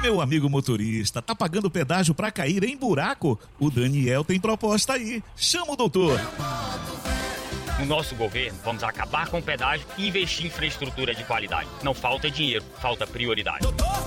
Meu amigo motorista, tá pagando pedágio pra cair em buraco? O Daniel tem proposta aí. Chama o doutor. No nosso governo, vamos acabar com o pedágio e investir em infraestrutura de qualidade. Não falta dinheiro, falta prioridade.